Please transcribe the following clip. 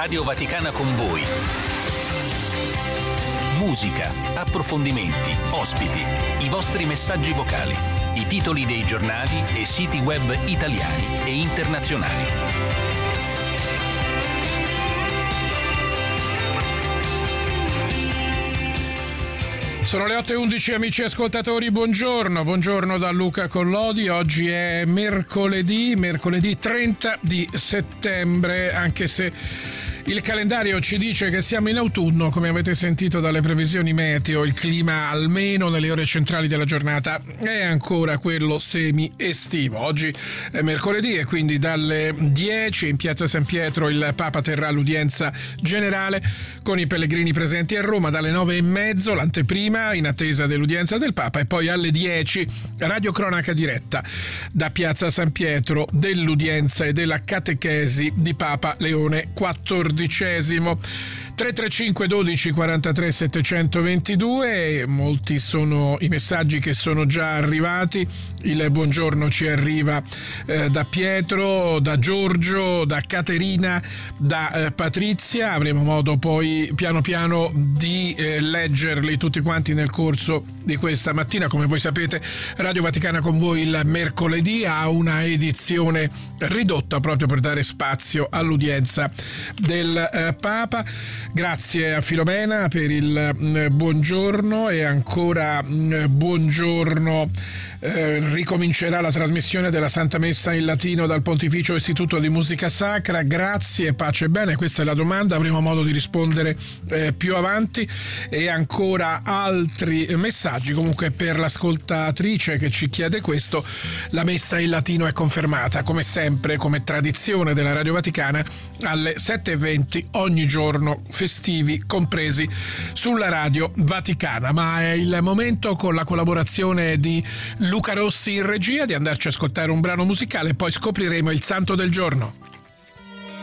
Radio Vaticana con voi. Musica, approfondimenti, ospiti, i vostri messaggi vocali, i titoli dei giornali e siti web italiani e internazionali. Sono le 8:11, amici ascoltatori, buongiorno da Luca Collodi. Oggi è mercoledì 30 di settembre, anche se il calendario ci dice che siamo in autunno. Come avete sentito dalle previsioni meteo, il clima, almeno nelle ore centrali della giornata, è ancora quello semi-estivo. Oggi è mercoledì e quindi dalle 10 in Piazza San Pietro il Papa terrà l'udienza generale con i pellegrini presenti a Roma. Dalle 9:30 l'anteprima in attesa dell'udienza del Papa e poi alle 10 radiocronaca diretta da Piazza San Pietro dell'udienza e della catechesi di Papa Leone XIV. 335 12 43 722. Molti sono i messaggi che sono già arrivati. Il buongiorno ci arriva da Pietro, da Giorgio, da Caterina, da Patrizia. Avremo modo poi piano piano di leggerli tutti quanti nel corso di questa mattina. Come voi sapete, Radio Vaticana con voi il mercoledì ha una edizione ridotta proprio per dare spazio all'udienza del Papa. Grazie a Filomena per il buongiorno e ancora buongiorno. Ricomincerà la trasmissione della Santa Messa in latino dal Pontificio Istituto di Musica Sacra. Grazie, pace e bene, questa è la domanda, avremo modo di rispondere più avanti. E ancora altri messaggi. Comunque, per l'ascoltatrice che ci chiede questo, la Messa in latino è confermata come sempre, come tradizione della Radio Vaticana, alle 7:20 ogni giorno, festivi compresi, sulla Radio Vaticana. Ma è il momento, con la collaborazione di Luca Rossi in regia, di andarci a ascoltare un brano musicale e poi scopriremo il santo del giorno.